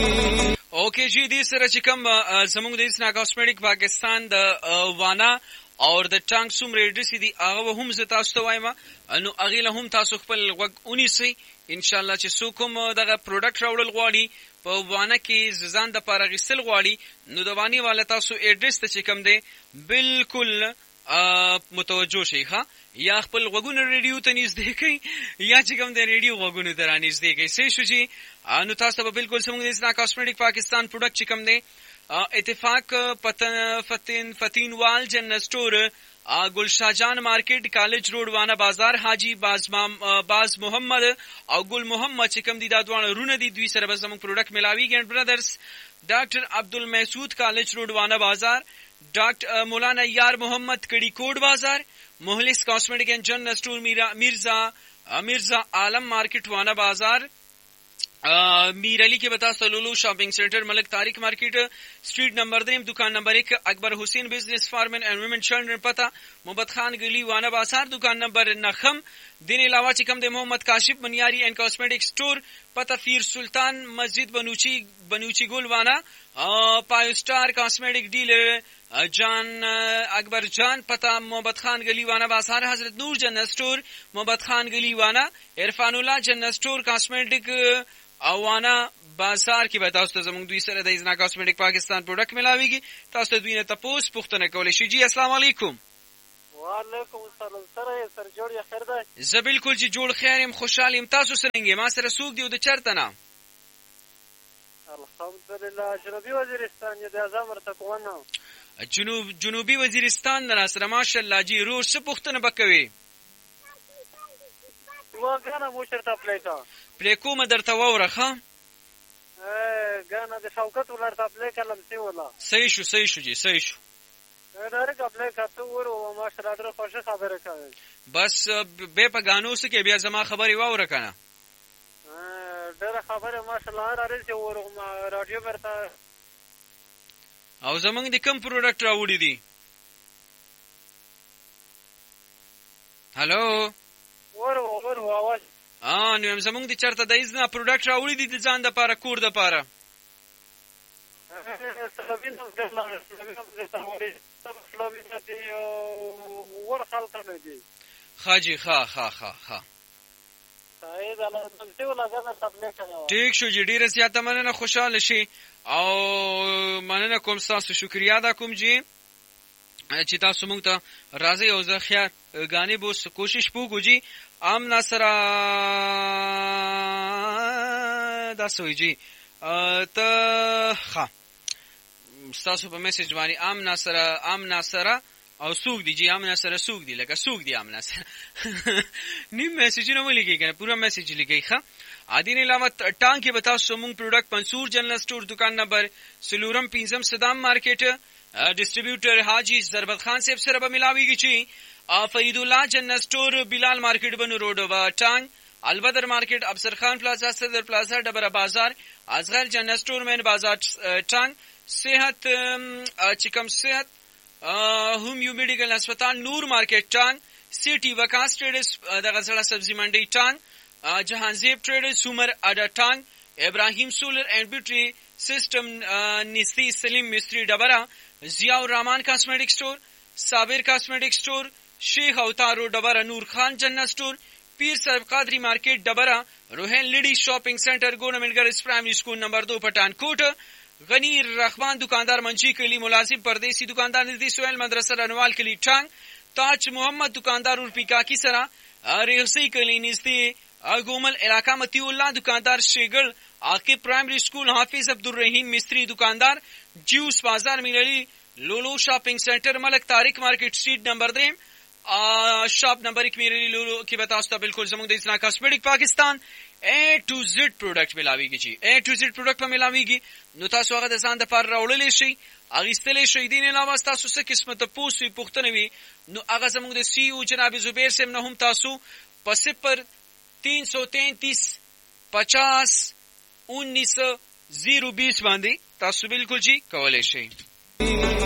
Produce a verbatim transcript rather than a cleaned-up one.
اوکے جی دې سره چې کوم زموږ د اسنا کاسمیټک پاکستان د وانا او د ټانګ څومره ایډرس دي هغه هم زه تاسو ته وایم نو هغه له هم تاسو خپل غوږ ونیسئ ان شاء الله چې څوک هم دغه پروډکټ راوړل غواړي په وانه کې ځان د پاره غسل غواړي نو د وانی والا تاسو ایډرس ته چې کوم دی بالکل متوجه شئ ښه یا خپل غوږونه ریډیو ته نږدې کړئ یا چې کوم دی ریډیو غوږونو ته رانږدې کړئ صحیح شو چې نو تاسو به بالکل زموږ د اسنا کاسمیټک پاکستان پروډکټ چې کوم دی اتفاق پتن فتن فتین وال جنرل سٹور گل جان مارکیٹ کالج روڈ وانا بازار حاجی باز باز محمد او گل محمد چې کوم دي دا دوه رونه دي دوی سره به زموږ پروډکټ ملاویږي اند برادرز ډاکټر عبدالمحسود کالج روڈ وانا بازار ډاکټر مولانا یار محمد کڑی کوٹ بازار مخلص کاسمیٹک اینڈ جنرل سٹور میرزا میرزا عالم مارکیٹ وانا بازار میر علی کے بتا سلولو شاپنگ سینٹر ملک طارق مارکیٹ اسٹریٹ نمبر دیم دکان نمبر ایک اکبر حسین بزنس فارمن اینڈ ویمن چلڈرن پتہ محمد خان گلی وانا بازار دکان نمبر نخم دین علاوہ چکم دے محمد کاشف منیاری اینڈ کاسمیٹک سٹور پتہ فیر سلطان مسجد بنوچی بنوچی گل وانا پایو سٹار کاسمیٹک ڈیلر جان اکبر جان پتہ محمد خان گلی وانا بازار حضرت نور جنرل سٹور محمد خان گلی وانا عرفان اللہ جنرل سٹور کاسمیٹک اوانا بازار کې به تاسو ته زموږ دوی سره د ازنا کاسمیټک پاکستان پروډکټ ملاويږي تاسو ته دوی نه تاسو پوښتنه کولای شئ جی السلام علیکم وعلیکم السلام سره سر جوړ یا خیر ده زه بالکل چې جوړ خیر يم خوشاله يم تاسو څنګه ما سره سوق دی او د چرته نه الحمدلله جنوبي وزیرستان یې د اعظم ورته کوونه جنوب جنوبي وزیرستان نه سره ماشاءالله جی روز څه پوښتنه وکوي وګانا مو چرته پلیکا پلیکو مدرته وورخه غانا د شوکت ولرته پلیکا لمسی ولا صحیح شو صحیح شو جی صحیح شو ډایرک پلیکا ته ورو ماشاءالله ډېر خوشاله خبره کوي بس به په غانو سره کې بیا زما خبري ووره کنه ډېر خبره ماشاءالله راځي ورو رادیو ورته او زمونږ د کوم پروډکټ راوړی دي هالو ورو ورو आवाज ا نو زمونږ د چرته د ایزنا پروډکټ راوړی دي د ځان د پاره کور د پاره خاجي خا خا خا خا ټیک شو جی ډیره زیاته مننه خوشاله شي او مننه کوم تاسو شکریا دا کوم جی چې تاسو موږ ته راځي او زه خیا غانې بو کوشش وکړو جی ام نصر دا سوي جی ته ښه تاسو په میسج باندې ام نصر ام نصر او سوق دی جی ام نصر سوق دی لکه سوق دی ام نصر نیم میسج نه ولګی کنه پورا میسج لګی ښه عادین علاوه ټانګ کې بتاو سومونګ پروډکټ منصور جنرل سٹور دکان نمبر سلورم پنځم صدام مارکیټ ډسټریبیوټر حاجی ضربت خان صاحب سره به ملاویږي چې فرید الله جنرل سٹور بلال مارکیټ بنو روډ و ټانګ البدر مارکیټ افسر خان پلازا صدر پلازا ډبره بازار ازغر جنرل سٹور مین بازار ټانګ صحت چکم صحت هم یو میډیکل هسپتال نور مارکیټ ټانګ سیټي وکاس ټریډرز د غزړه سبزی منډي ټانګ جهانزیب ټریډرز عمر اډا ټانګ ابراهیم سولر اینڈ بیوټری سیستم نسی سلیم مستری ډبره ضیاء الرحمن کاسمیټک سٹور صابر کاسمیټک سٹور شیخ اوتارو ډبره نور خان جنرل سٹور پیر صاحب قادری مارکیٹ ډبره روحین لیڈی شاپنگ سینٹر گورنمنٹ گرلز پرائمری اسکول نمبر دو پٹھان کوٹ غنی رحمان دکاندار منشی کلی ملازم پردیسی دکاندار ندی سویل مدرسہ رنوال کلی ٹانگ تاج محمد دکاندار ارپیکا کی سرا ریحسی کلی نزدی گومل علاقہ متی اللہ دکاندار شیگل عاقب پرائمری اسکول حافظ عبدالرحیم مستری دکاندار جیوس بازار میللی لولو شاپنگ سینٹر ملک طارق مارکیٹ اسٹریٹ نمبر دریم شاپ نمبر ایک میرے لولو کی بتاستا بالکل زمونږ د اسنا کاسمیټک پاکستان اے ټو زد پروډکټ ملاویږي جی اے ټو زد پروډکټ په ملاویږي نو تاسو هغه د ځان د پر راوړلې شي اغستلې شي دین علاوه تاسو څه قسمه ته پوسې پوښتنه وي نو هغه زموږ د سی او جناب زبیر سیم نه هم تاسو په صفر تین سو تینتیس پچاس انیس زیرو بیس باندې تاسو بالکل جی کولای شئ.